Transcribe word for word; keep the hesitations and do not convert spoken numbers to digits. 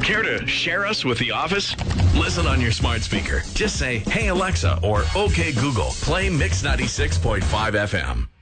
Care to share us with the office? Listen on your smart speaker. Just say, "Hey Alexa," or "Okay Google, play Mix ninety-six point five F M."